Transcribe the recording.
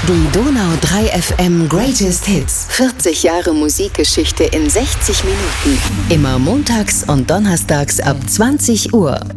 Die Donau 3 FM Greatest Hits. 40 Jahre Musikgeschichte in 60 Minuten. Immer montags und donnerstags ab 20 Uhr.